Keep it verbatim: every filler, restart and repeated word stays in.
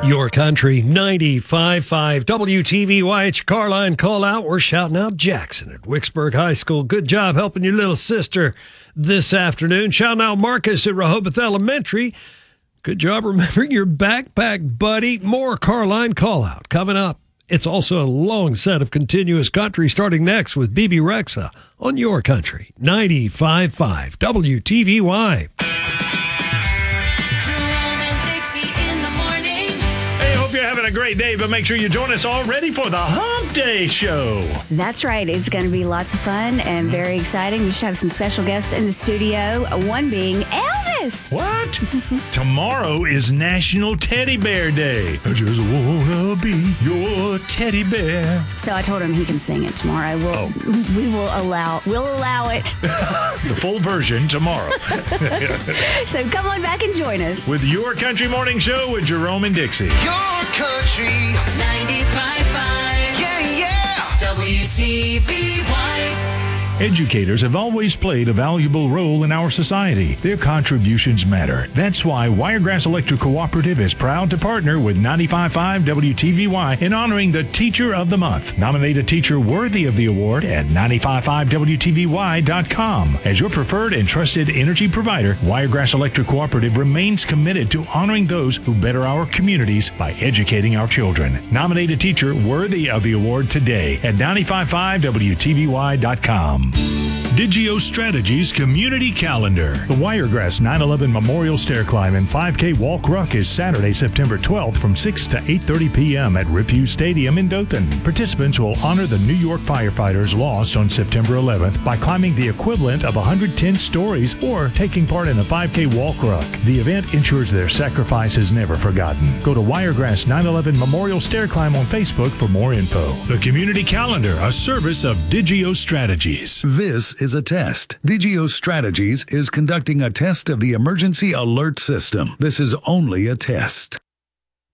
Your Country ninety-five point five W T V Y. It's your car line call out. We're shouting out Jackson at Wicksburg High School. Good job helping your little sister this afternoon. Shouting out Marcus at Rehoboth Elementary. Good job remembering your backpack, buddy. More car line call out coming up. It's also a long set of continuous country starting next with B B Rexa on Your Country ninety-five point five W T V Y. You're having a great day, but make sure you join us all ready for the Hump Day Show. That's right. It's going to be lots of fun and very exciting. We should have some special guests in the studio, one being Elvis. What? Tomorrow is National Teddy Bear Day. I just wanna be your teddy bear. So I told him he can sing it tomorrow. We'll, Oh. We will allow, we'll allow it. The full version tomorrow. So come on back and join us. With Your Country Morning Show with Jerome and Dixie. Your Country ninety-five point five. Yeah, yeah. W T V Y. Educators have always played a valuable role in our society. Their contributions matter. That's why Wiregrass Electric Cooperative is proud to partner with ninety-five point five W T V Y in honoring the Teacher of the Month. Nominate a teacher worthy of the award at ninety-five point five W T V Y dot com. As your preferred and trusted energy provider, Wiregrass Electric Cooperative remains committed to honoring those who better our communities by educating our children. Nominate a teacher worthy of the award today at ninety-five point five W T V Y dot com. Digio Strategies Community Calendar. The Wiregrass nine eleven Memorial Stair Climb and five K Walk Ruck is Saturday, September twelfth from six to eight thirty p.m. at Rip Stadium in Dothan. Participants will honor the New York firefighters lost on September eleventh by climbing the equivalent of one hundred ten stories or taking part in a five K Walk Ruck. The event ensures their sacrifice is never forgotten. Go to Wiregrass nine eleven Memorial Stair Climb on Facebook for more info. The Community Calendar, a service of Digio Strategies. This is a test. Digio Strategies is conducting a test of the emergency alert system. This is only a test.